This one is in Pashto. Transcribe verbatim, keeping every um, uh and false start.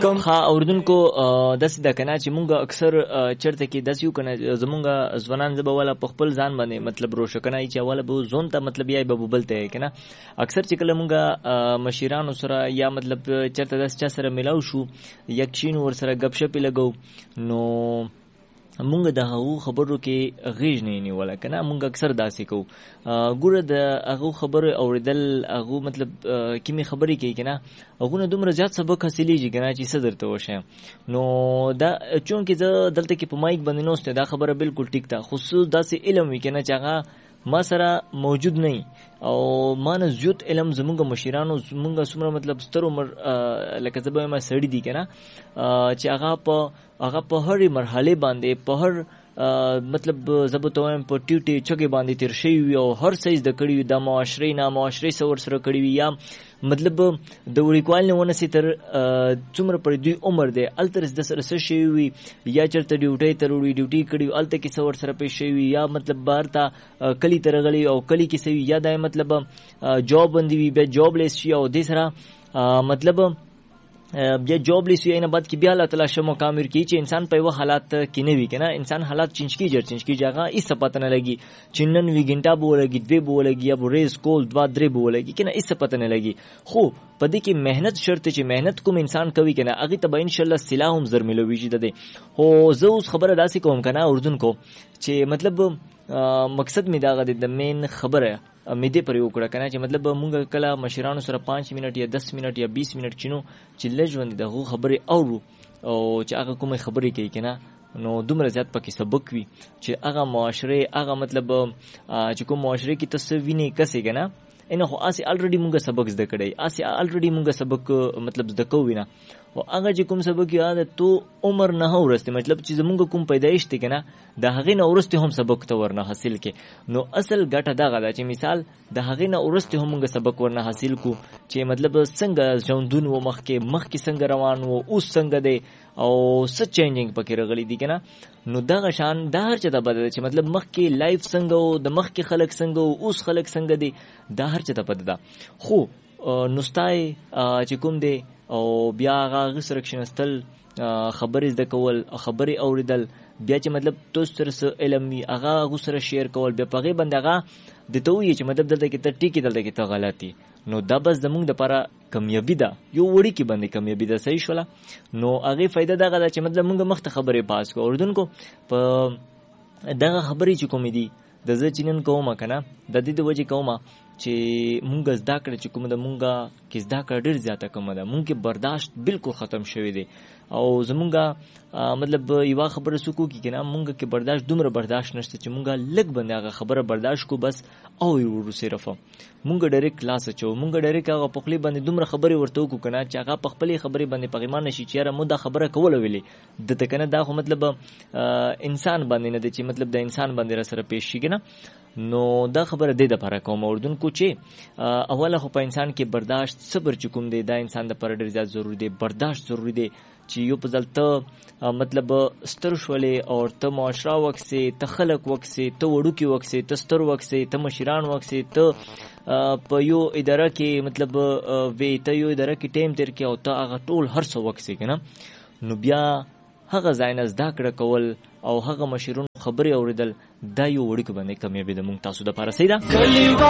ها اوردونکو داسې د کنه چې مونږ اکثر چرته کې داسې یو کنه زمونږ ځوانان زبه ولا په خپل ځان باندې مطلب روشکنه چې اوله به زون ته مطلب یې به بلته کنه اکثر چې کله مونږ مشیرانو سره یا مطلب چرته داس چا سره ملاو شو یکشین ور سره غب شپ لګو نو مونږ د هغو خبرو کې غیږ نه نیوله کنه مونږ اکثر داسې کوو ګوره د هغو خبرو اوریدل هغو مطلب کمی خبرې کوي کنه هغونه دومره زیات سبق حاصلېږي کنه چې څه درته وښیم نو دا چونکې زه دلته کې په مایک باندې نوسته دا خبره بالکل ټیک ده خصوص داسې علم وي کنه چې هغه ما سره موجود نه او ما نه زیات علم زمونږ مشیرانو زمونږ څومره مطلب ستر عمر لکه زه به ما سړی دي کنه چې هغه په هغه په هرې مرحله باندې په هر مطلب زبته وایم په ټیټي چګي باندې تیر شي وي او هر سیز د کړي وي د معاشري نه معاشري سور سره کړي وي یا مطلب د وړیکوال نه ونه سي تر څومره پر دوی عمر دی التر د سره سره شي وي یا چرته ډیوټي تر وړي ډیوټي کړي الته کې سور سره پېښ شي وي یا مطلب بار ته کلی ترغلي او کلی کې سوي یا د مطلب جاب باندې وي به جاب لیس شي او د سره مطلب بیا جاب لیس وی نه بعد کې بیا الله تعالی شمو کامر کی چې انسان په و حالات کې نه وی کنه انسان حالات چینج کی جر چینج کی جگہ اس پته نه لګي چنن وی غنټه بو لګي دوی بو لګي یا ریس کول دوا درې بو لګي کنه اس پته نه لګي خو پدې کې مهنت شرط چې مهنت کوم انسان کوي کنه هغه ته به ان شاء الله سلاح هم زر ملوي چې ده هو زه اوس خبره داسې کوم کنه اردن کو چې مطلب مقصد می داغه د مین خبره مې دې پر یو کړه کنه چې مطلب مونږ کله مشرانو سره پانچ منټ یا دس منټ یا بیس منټ چینو چې لږ دغه خبرې اورو او چې هغه کومه خبرې کوي کنه نو دومره زیات پکې سبق وي چې هغه معاشره هغه مطلب چې کوم معاشره کې تصوینه کسي کنه انه خو اسی الریډي مونږه سبق زده کړی اسی الریډي مونږه سبق مطلب زده کوو نه او هغه چې کوم سبق یاد تو عمر نه ورسته مطلب چې زمونږ کوم پیدایش ته کنه د هغه نه ورسته هم سبق ته ورنه حاصل کې نو اصل ګټه دا غدا چې مثال د هغه نه ورسته هم مونږ سبق ورنه حاصل کو چې مطلب څنګه ژوندون و مخ کې مخ کې څنګه روان و اوس څنګه دی او څه چینجینګ پکې راغلي دي کنه نو دا شان دا هر څه د بدل چې مطلب مخ کې لایف څنګه او د مخ کې خلک څنګه او اوس خلک څنګه دي دا هر څه د بدل خو نوستای چې کوم دی او بیا هغه سره کښینستل خبرې زده کول خبرې اوریدل بیا چې مطلب تاسو سره علم وي هغه هغه سره شیر کول بیا په غي باندې هغه د ته وی چې مطلب دلته کې ته ټیکی دلته کې ته غلطي نو دا بس زمونږ د لپاره کامیابی ده یو وړي کې باندې کامیابی ده صحیح شولا نو هغه فائدہ دا غدا چې مطلب مونږ مخته خبرې پاس کو اردن کو په دغه خبرې چې کوم دي د زه چینن کومه کنه د دې د وجه کومه چې مونږ زده کړ چې کومه د مونږه کې زده کړ ډیر زیاته کومه ده مونږ کې برداشت بالکل ختم شوی دی او زمونږه مطلب یو خبره سکو کې کنه مونږ کې برداشت دومره برداشت نشته چې مونږه لګ باندې هغه خبره برداشت کو بس او ورو صرف مونږ ډایرک کلاس چو مونږ ډایرک هغه پخلی باندې دومره خبره ورته کو کنه چې هغه پخپلې خبره باندې پغیمان نشي چې را مو دا خبره کول ویلې د تکنه دا خو مطلب انسان باندې نه دی چې مطلب د انسان باندې را سره پیش شي کنه نو دا خبره د لپاره کوم اردن کو چې اوله خو په انسان کې برداشت صبر چې کوم دی دا انسان د پر ډیر زیات ضروری دی برداشت ضروری دی چې یو په ځلته مطلب ستر شولې او ته معاشره وکسي ته خلق وکسي ته وړو کې وکسي ته ستر وکسي ته مشران وکسي ته په یو اداره کې مطلب وی ته یو اداره کې ټیم تیر کې او ته هغه ټول هر څه وکسي کنه نو بیا هغه ځای نه زده کړه کول او هغه مشرون خبرې اوریدل دا یو وړي کې باندې کامیابی ده مونږ تاسو د پاره سیدا